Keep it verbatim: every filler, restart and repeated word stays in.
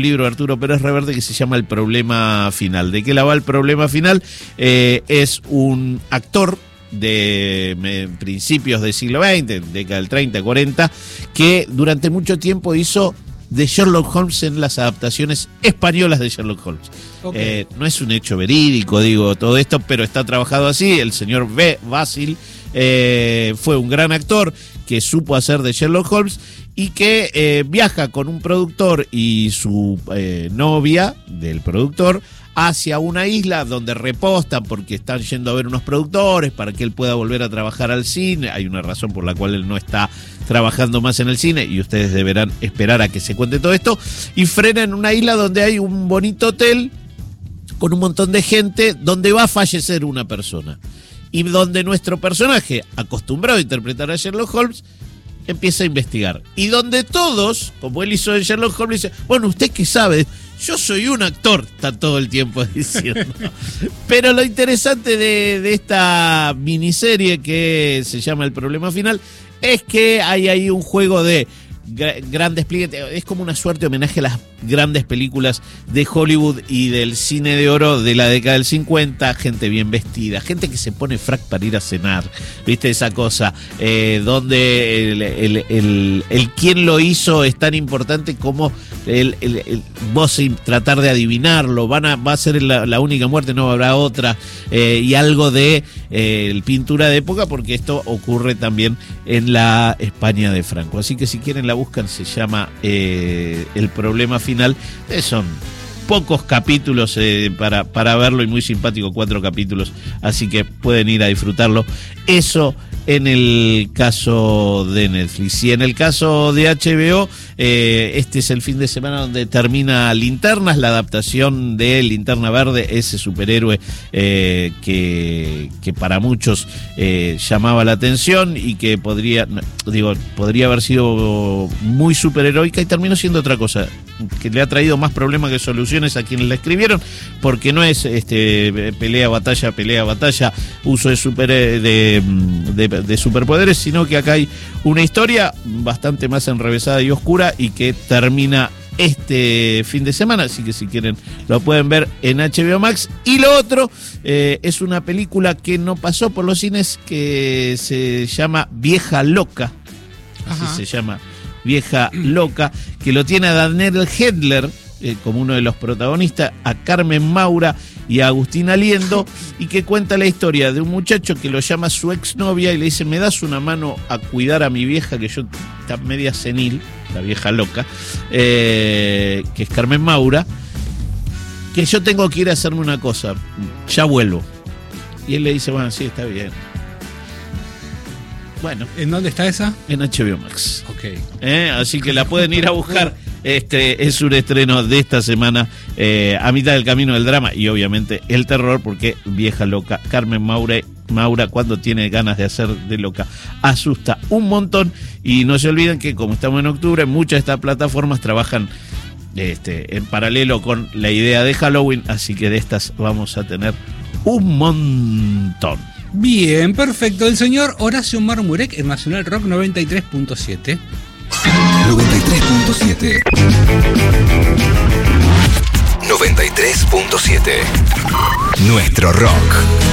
libro de Arturo Pérez Reverte que se llama El Problema Final. ¿De qué la va El Problema Final? Eh, es un actor de eh, principios del siglo veinte, década del treinta, cuarenta, que durante mucho tiempo hizo de Sherlock Holmes en las adaptaciones españolas de Sherlock Holmes. Okay. Eh, no es un hecho verídico, digo, todo esto, pero está trabajado así. El señor B. Basil eh, fue un gran actor que supo hacer de Sherlock Holmes y que eh, viaja con un productor y su eh, novia del productor hacia una isla donde repostan porque están yendo a ver unos productores para que él pueda volver a trabajar al cine. Hay una razón por la cual él no está trabajando más en el cine y ustedes deberán esperar a que se cuente todo esto. Y frena en una isla donde hay un bonito hotel con un montón de gente donde va a fallecer una persona. Y donde nuestro personaje, acostumbrado a interpretar a Sherlock Holmes, empieza a investigar. Y donde todos, como él hizo en Sherlock Holmes, dice, bueno, ¿usted qué sabe? Yo soy un actor, está todo el tiempo diciendo. Pero lo interesante de, de esta miniserie que se llama El Problema Final es que hay ahí un juego de gran despliegue, es como una suerte de homenaje a las grandes películas de Hollywood y del cine de oro de la década del cincuenta, gente bien vestida, gente que se pone frac para ir a cenar, viste esa cosa, eh, donde el, el, el, el quién lo hizo es tan importante como el, el, el vos tratar de adivinarlo, van a, va a ser la, la única muerte, no habrá otra, eh, y algo de eh, pintura de época, porque esto ocurre también en la España de Franco, así que si quieren la buscan, se llama eh, El Problema Final. Eh, son pocos capítulos eh, para, para verlo y muy simpático, cuatro capítulos, así que pueden ir a disfrutarlo. Eso en el caso de Netflix. Y en el caso de H B O, eh, este es el fin de semana donde termina Linternas, la adaptación de Linterna Verde, ese superhéroe eh, que, que para muchos eh, llamaba la atención y que podría, digo, podría haber sido muy superheroica y terminó siendo otra cosa, que le ha traído más problemas que soluciones a quienes la escribieron, porque no es este pelea, batalla, pelea, batalla, uso de super de, de de superpoderes, sino que acá hay una historia bastante más enrevesada y oscura y que termina este fin de semana, así que si quieren lo pueden ver en H B O Max. Y lo otro eh, es una película que no pasó por los cines, que se llama Vieja Loca. Así Ajá. se llama Vieja Loca, que lo tiene a Daniel Hedler eh, como uno de los protagonistas, a Carmen Maura y a Agustín Aliendo, y que cuenta la historia de un muchacho que lo llama su exnovia y le dice, ¿me das una mano a cuidar a mi vieja, que yo está media senil, la vieja loca, eh, que es Carmen Maura, que yo tengo que ir a hacerme una cosa, ya vuelvo? Y él le dice, bueno, sí, está bien. Bueno. ¿En dónde está esa? En H B O Max. Ok. ¿Eh? Así que la pueden ir a buscar. Este es un estreno de esta semana, eh, a mitad del camino del drama y obviamente el terror, porque Vieja Loca, Carmen Maura, Maura cuando tiene ganas de hacer de loca, asusta un montón. Y no se olviden que como estamos en octubre, muchas de estas plataformas trabajan este, en paralelo con la idea de Halloween, así que de estas vamos a tener un montón. Bien, perfecto. El señor Horacio Marmurek en Nacional Rock noventa y tres punto siete. noventa y tres punto siete. noventa y tres punto siete. Nuestro rock.